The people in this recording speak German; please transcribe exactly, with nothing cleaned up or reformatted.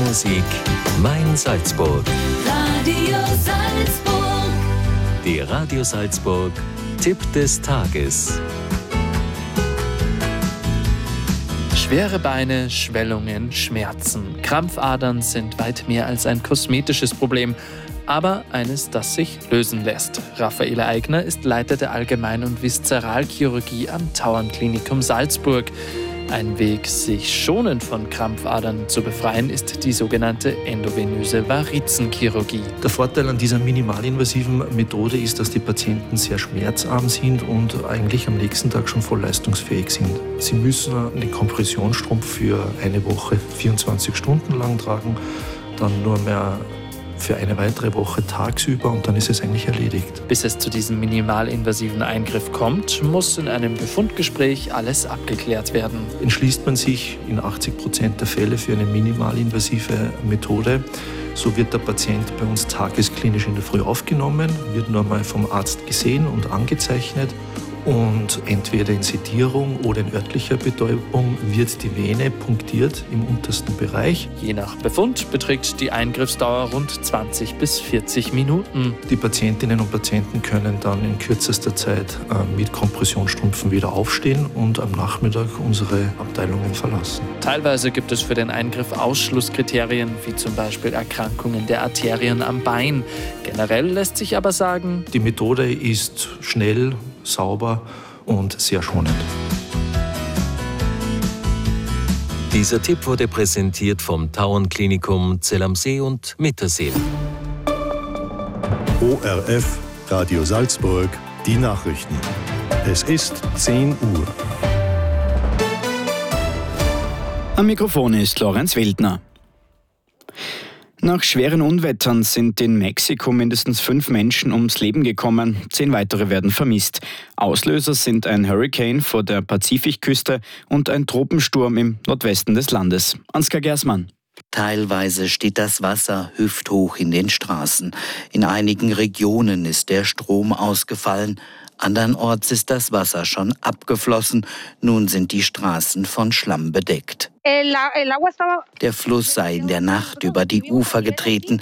Musik, mein Salzburg. Radio Salzburg. Die Radio Salzburg Tipp des Tages. Schwere Beine, Schwellungen, Schmerzen. Krampfadern sind weit mehr als ein kosmetisches Problem, aber eines, das sich lösen lässt. Raffaele Eigner ist Leiter der Allgemein- und Viszeralchirurgie am Tauernklinikum Salzburg. Ein Weg, sich schonend von Krampfadern zu befreien, ist die sogenannte endovenöse Varizenchirurgie. Der Vorteil an dieser minimalinvasiven Methode ist, dass die Patienten sehr schmerzarm sind und eigentlich am nächsten Tag schon voll leistungsfähig sind. Sie müssen einen Kompressionsstrumpf für eine Woche vierundzwanzig Stunden lang tragen, dann nur mehr für eine weitere Woche tagsüber und dann ist es eigentlich erledigt. Bis es zu diesem minimalinvasiven Eingriff kommt, muss in einem Befundgespräch alles abgeklärt werden. Entschließt man sich in achtzig Prozent der Fälle für eine minimalinvasive Methode, so wird der Patient bei uns tagesklinisch in der Früh aufgenommen, wird nur mal vom Arzt gesehen und angezeichnet. Und entweder in Sedierung oder in örtlicher Betäubung wird die Vene punktiert im untersten Bereich. Je nach Befund beträgt die Eingriffsdauer rund zwanzig bis vierzig Minuten. Die Patientinnen und Patienten können dann in kürzester Zeit mit Kompressionsstrümpfen wieder aufstehen und am Nachmittag unsere Abteilungen verlassen. Teilweise gibt es für den Eingriff Ausschlusskriterien, wie zum Beispiel Erkrankungen der Arterien am Bein. Generell lässt sich aber sagen, die Methode ist schnell, sauber und sehr schonend. Dieser Tipp wurde präsentiert vom Tauernklinikum Zell am See und Mittersee. O R F, Radio Salzburg, die Nachrichten. Es ist zehn Uhr. Am Mikrofon ist Lorenz Wildner. Nach schweren Unwettern sind in Mexiko mindestens fünf Menschen ums Leben gekommen. Zehn weitere werden vermisst. Auslöser sind ein Hurrikan vor der Pazifikküste und ein Tropensturm im Nordwesten des Landes. Ansgar Gersmann. Teilweise steht das Wasser hüfthoch in den Straßen. In einigen Regionen ist der Strom ausgefallen. Andernorts ist das Wasser schon abgeflossen. Nun sind die Straßen von Schlamm bedeckt. Der Fluss sei in der Nacht über die Ufer getreten.